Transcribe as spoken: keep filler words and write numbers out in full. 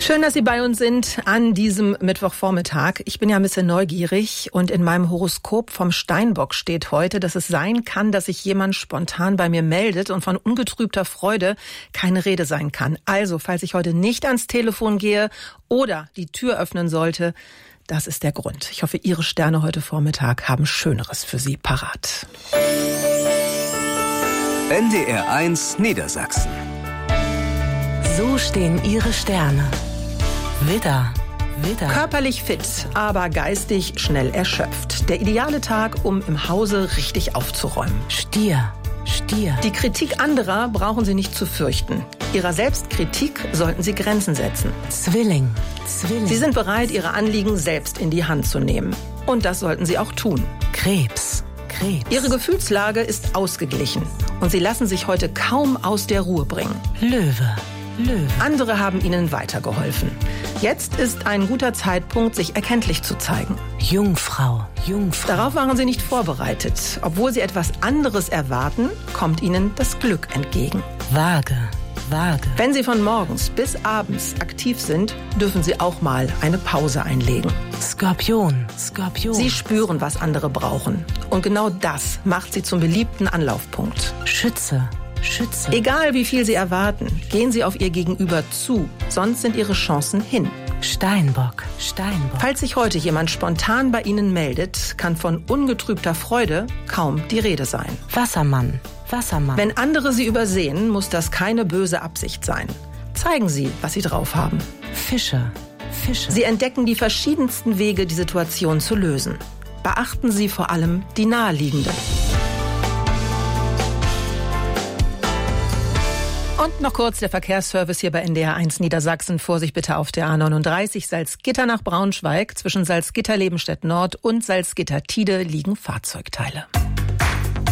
Schön, dass Sie bei uns sind an diesem Mittwochvormittag. Ich bin ja ein bisschen neugierig und in meinem Horoskop vom Steinbock steht heute, dass es sein kann, dass sich jemand spontan bei mir meldet und von ungetrübter Freude keine Rede sein kann. Also, falls ich heute nicht ans Telefon gehe oder die Tür öffnen sollte, das ist der Grund. Ich hoffe, Ihre Sterne heute Vormittag haben Schöneres für Sie parat. N D R eins Niedersachsen. So stehen Ihre Sterne. Widder, Widder. Körperlich fit, aber geistig schnell erschöpft. Der ideale Tag, um im Hause richtig aufzuräumen. Stier, Stier. Die Kritik anderer brauchen Sie nicht zu fürchten. Ihrer Selbstkritik sollten Sie Grenzen setzen. Zwilling, Zwilling. Sie sind bereit, Ihre Anliegen selbst in die Hand zu nehmen. Und das sollten Sie auch tun. Krebs, Krebs. Ihre Gefühlslage ist ausgeglichen. Und Sie lassen sich heute kaum aus der Ruhe bringen. Löwe, Löwe. Andere haben Ihnen weitergeholfen. Jetzt ist ein guter Zeitpunkt, sich erkenntlich zu zeigen. Jungfrau, Jungfrau. Darauf waren Sie nicht vorbereitet. Obwohl Sie etwas anderes erwarten, kommt Ihnen das Glück entgegen. Waage, Waage. Wenn Sie von morgens bis abends aktiv sind, dürfen Sie auch mal eine Pause einlegen. Skorpion, Skorpion. Sie spüren, was andere brauchen. Und genau das macht Sie zum beliebten Anlaufpunkt. Schütze, Schütze. Egal wie viel Sie erwarten, gehen Sie auf Ihr Gegenüber zu, sonst sind Ihre Chancen hin. Steinbock, Steinbock. Falls sich heute jemand spontan bei Ihnen meldet, kann von ungetrübter Freude kaum die Rede sein. Wassermann, Wassermann. Wenn andere Sie übersehen, muss das keine böse Absicht sein. Zeigen Sie, was Sie drauf haben. Fische, Fische. Sie entdecken die verschiedensten Wege, die Situation zu lösen. Beachten Sie vor allem die naheliegenden. Und noch kurz der Verkehrsservice hier bei N D R eins Niedersachsen. Vorsicht bitte auf der A neununddreißig Salzgitter nach Braunschweig. Zwischen Salzgitter-Lebenstedt Nord und Salzgitter-Tide liegen Fahrzeugteile.